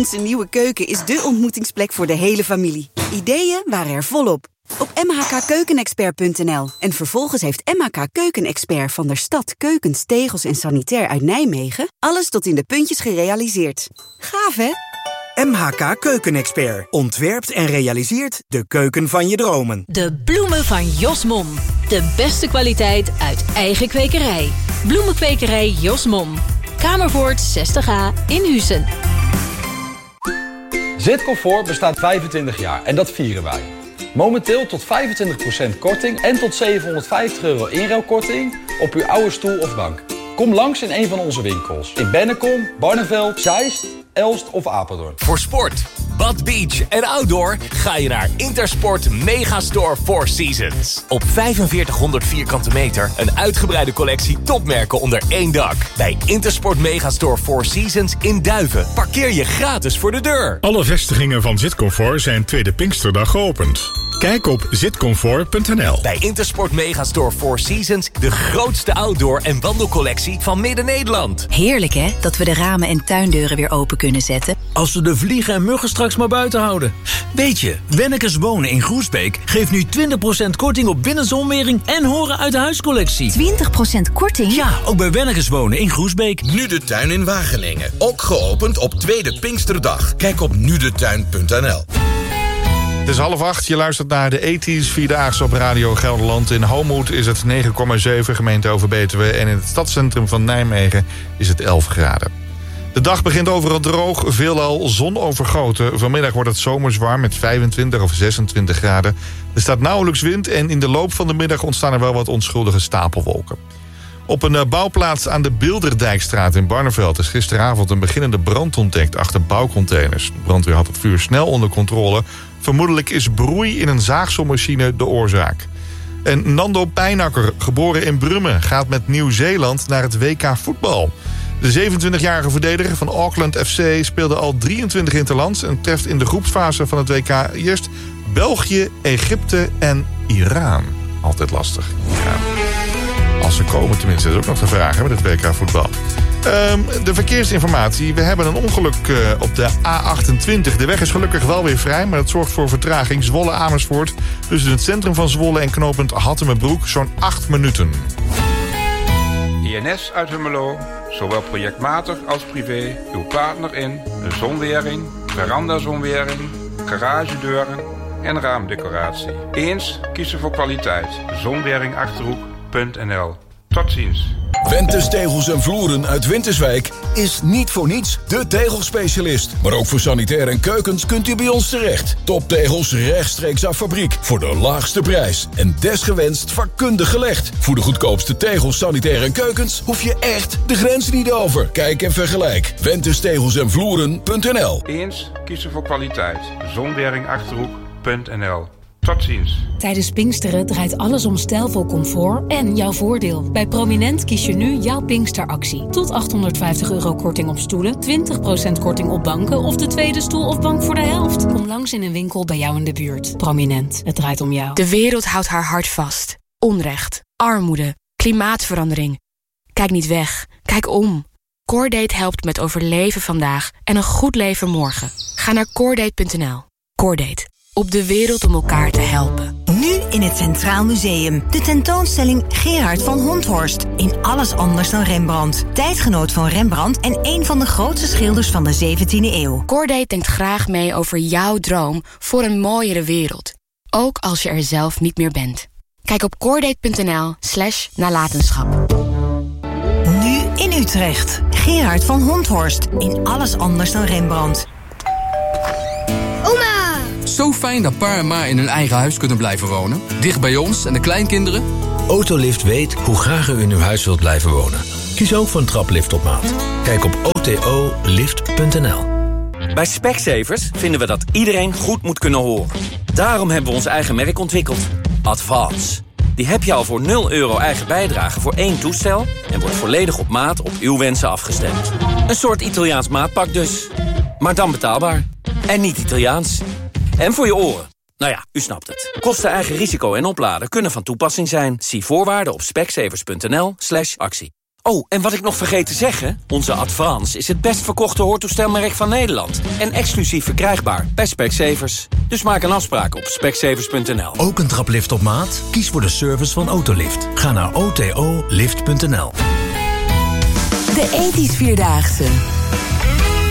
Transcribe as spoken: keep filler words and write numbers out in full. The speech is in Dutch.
Onze nieuwe keuken is dé ontmoetingsplek voor de hele familie. Ideeën waren er volop. Op m h k keukenexpert punt n l. En vervolgens heeft M H K Keukenexpert van der Stad keukens, tegels en sanitair uit Nijmegen alles tot in de puntjes gerealiseerd. Gaaf, hè? M H K Keukenexpert ontwerpt en realiseert de keuken van je dromen. De bloemen van Jos Mom. De beste kwaliteit uit eigen kwekerij. Bloemenkwekerij Jos Mom. Kamervoort zestig A in Huissen. Zitcomfort bestaat vijfentwintig jaar en dat vieren wij. Momenteel tot vijfentwintig procent korting en tot zevenhonderdvijftig euro inruilkorting op uw oude stoel of bank. Kom langs in een van onze winkels. In Bennekom, Barneveld, Zeist, Elst of Apeldoorn. Voor sport, bad, beach en outdoor ga je naar Intersport Megastore Four Seasons. Op vijfenveertighonderd vierkante meter een uitgebreide collectie topmerken onder één dak. Bij Intersport Megastore Four Seasons in Duiven parkeer je gratis voor de deur. Alle vestigingen van Zitcomfort zijn tweede Pinksterdag geopend. Kijk op zitcomfort punt n l. Bij Intersport Megastore Four Seasons de grootste outdoor- en wandelcollectie van Midden-Nederland. Heerlijk hè, dat we de ramen en tuindeuren weer open kunnen zetten. Als we de vliegen en muggen straks maar buiten houden. Weet je, Wennekes Wonen in Groesbeek geeft nu twintig procent korting op binnenzonwering en horen uit de huiscollectie. twintig procent korting? Ja, ook bij Wennekes Wonen in Groesbeek. Nu de tuin in Wageningen. Ook geopend op tweede Pinksterdag. Kijk op nu de tuin punt n l. Het is half acht, je luistert naar de ethisch Vierdaagse op Radio Gelderland. In Homoet is het negen komma zeven, gemeente Overbetuwe. En in het stadscentrum van Nijmegen is het elf graden. De dag begint overal droog, veelal zonovergoten. Vanmiddag wordt het zomers warm met vijfentwintig of zesentwintig graden. Er staat nauwelijks wind en in de loop van de middag ontstaan er wel wat onschuldige stapelwolken. Op een bouwplaats aan de Bilderdijkstraat in Barneveld is gisteravond een beginnende brand ontdekt achter bouwcontainers. De brandweer had het vuur snel onder controle. Vermoedelijk is broei in een zaagselmachine de oorzaak. En Nando Pijnakker, geboren in Brummen, gaat met Nieuw-Zeeland naar het W K voetbal. De zevenentwintigjarige verdediger van Auckland F C speelde al drieëntwintig interlands en treft in de groepsfase van het W K eerst België, Egypte en Iran. Altijd lastig. Ja. Als ze komen tenminste, dat is ook nog te vragen met het W K voetbal. Um, de verkeersinformatie. We hebben een ongeluk uh, op de A achtentwintig. De weg is gelukkig wel weer vrij, maar dat zorgt voor vertraging. Zwolle-Amersfoort tussen het centrum van Zwolle en knooppunt Hattemerbroek zo'n acht minuten. I N S uit Hummelo, zowel projectmatig als privé, uw partner in een zonwering, verandazonwering, garagedeuren en raamdecoratie. Eens kiezen voor kwaliteit. zonweringachterhoek punt n l. Tot ziens. Ventes Tegels en Vloeren uit Winterswijk is niet voor niets de tegelspecialist. Maar ook voor sanitair en keukens kunt u bij ons terecht. Toptegels rechtstreeks af fabriek voor de laagste prijs. En desgewenst vakkundig gelegd. Voor de goedkoopste tegels, sanitair en keukens hoef je echt de grens niet over. Kijk en vergelijk. Ventes Tegels en Vloeren punt n l. Eens kiezen voor kwaliteit. zonweringachterhoek punt n l. Tot ziens. Tijdens Pinksteren draait alles om stijlvol comfort en jouw voordeel. Bij Prominent kies je nu jouw Pinksteractie. Tot achthonderdvijftig euro korting op stoelen, twintig procent korting op banken of de tweede stoel of bank voor de helft. Kom langs in een winkel bij jou in de buurt. Prominent, het draait om jou. De wereld houdt haar hart vast. Onrecht, armoede, klimaatverandering. Kijk niet weg, kijk om. Cordate helpt met overleven vandaag en een goed leven morgen. Ga naar cordate punt n l. Cordate. Op de wereld om elkaar te helpen. Nu in het Centraal Museum. De tentoonstelling Gerard van Honthorst. In alles anders dan Rembrandt. Tijdgenoot van Rembrandt en een van de grootste schilders van de zeventiende eeuw. Cordate denkt graag mee over jouw droom voor een mooiere wereld. Ook als je er zelf niet meer bent. Kijk op cordate punt n l slash nalatenschap. Nu in Utrecht. Gerard van Honthorst. In alles anders dan Rembrandt. Zo fijn dat pa en ma in hun eigen huis kunnen blijven wonen. Dicht bij ons en de kleinkinderen. Autolift weet hoe graag u in uw huis wilt blijven wonen. Kies ook voor een traplift op maat. Kijk op o t o lift punt n l. Bij Specsavers vinden we dat iedereen goed moet kunnen horen. Daarom hebben we ons eigen merk ontwikkeld. Advance. Die heb je al voor nul euro eigen bijdrage voor één toestel... en wordt volledig op maat op uw wensen afgestemd. Een soort Italiaans maatpak dus. Maar dan betaalbaar. En niet Italiaans. En voor je oren. Nou ja, u snapt het. Kosten, eigen risico en opladen kunnen van toepassing zijn. Zie voorwaarden op specsavers punt n l slash actie. Oh, en wat ik nog vergeet te zeggen... onze Advance is het best verkochte hoortoestelmerk van Nederland. En exclusief verkrijgbaar bij Specsavers. Dus maak een afspraak op specsavers punt n l. Ook een traplift op maat? Kies voor de service van Autolift. Ga naar o t o lift punt n l. De ethisch Vierdaagse.